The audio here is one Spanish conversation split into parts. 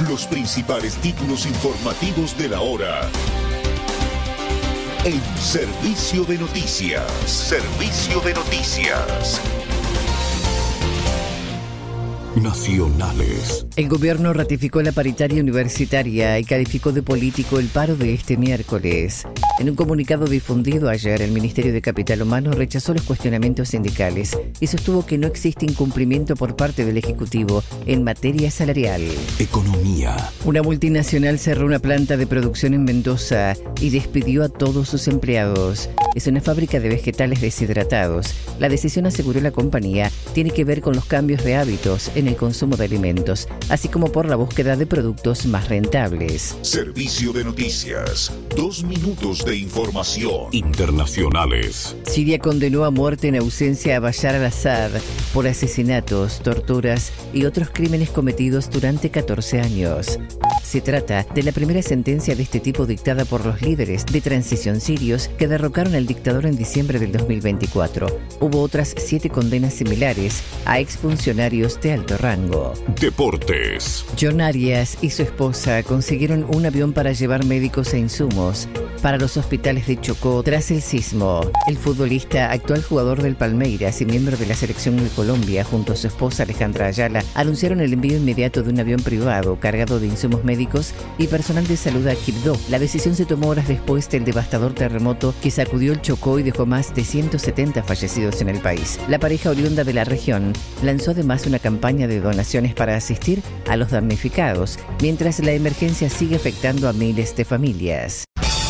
Los principales títulos informativos de la hora. En Servicio de Noticias. Servicio de Noticias. Nacionales. El gobierno ratificó la paritaria universitaria y calificó de político el paro de este miércoles. En un comunicado difundido ayer, el Ministerio de Capital Humano rechazó los cuestionamientos sindicales y sostuvo que no existe incumplimiento por parte del Ejecutivo en materia salarial. Economía. Una multinacional cerró una planta de producción en Mendoza y despidió a todos sus empleados. Es una fábrica de vegetales deshidratados. La decisión, aseguró la compañía, tiene que ver con los cambios de hábitos en el consumo de alimentos, así como por la búsqueda de productos más rentables. Servicio de Noticias. 2 minutos de información. Internacionales. Siria condenó a muerte en ausencia a Bashar al-Assad por asesinatos, torturas y otros crímenes cometidos durante 14 años. Se trata de la primera sentencia de este tipo dictada por los líderes de transición sirios que derrocaron al dictador en diciembre del 2024. Hubo otras 7 condenas similares a exfuncionarios de alto rango. Deportes. John Arias y su esposa consiguieron un avión para llevar médicos e insumos para los hospitales de Chocó tras el sismo. El futbolista, actual jugador del Palmeiras y miembro de la selección de Colombia, junto a su esposa Alejandra Ayala, anunciaron el envío inmediato de un avión privado cargado de insumos médicos y personal de salud a Quibdó. La decisión se tomó horas después del devastador terremoto que sacudió el Chocó y dejó más de 170 fallecidos en el país. La pareja oriunda de la región lanzó además una campaña de donaciones para asistir a los damnificados, mientras la emergencia sigue afectando a miles de familias.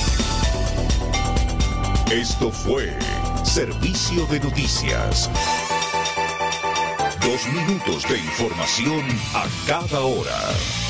Esto fue Servicio de Noticias. 2 minutos de información a cada hora.